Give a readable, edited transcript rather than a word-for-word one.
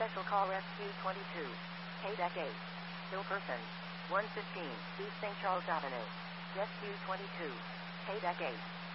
Special call Rescue 22. Deck 8. Still person. 115 East St. Charles Avenue. Rescue 22. Deck 8.